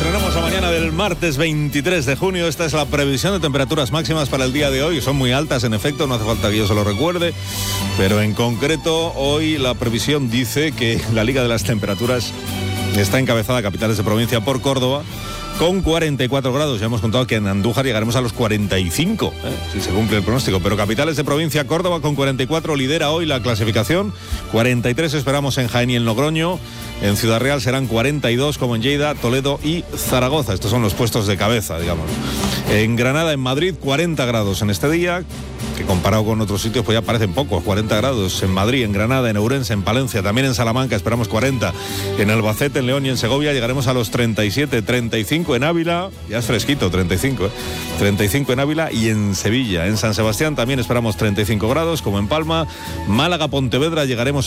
Estrenamos la mañana del martes 23 de junio. Esta es la previsión de temperaturas máximas para el día de hoy. Son muy altas, en efecto, no hace falta que yo se lo recuerde. Pero en concreto, hoy la previsión dice que la Liga de las Temperaturas está encabezada, capitales de provincia, por Córdoba, con 44 grados. Ya hemos contado que en Andújar llegaremos a los 45, si se cumple el pronóstico. Pero capitales de provincia, Córdoba con 44 lidera hoy la clasificación. 43 esperamos en Jaén y en Logroño. En Ciudad Real serán 42, como en Lleida, Toledo y Zaragoza. Estos son los puestos de cabeza, digamos. En Granada, en Madrid, 40 grados en este día, que comparado con otros sitios pues ya parecen pocos. 40 grados en Madrid, en Granada, en Ourense, en Palencia, también en Salamanca esperamos 40. En Albacete, en León y en Segovia llegaremos a los 37, 35 en Ávila, ya es fresquito, 35, 35 en Ávila y en Sevilla. En San Sebastián también esperamos 35 grados, como en Palma. Málaga, Pontevedra llegaremos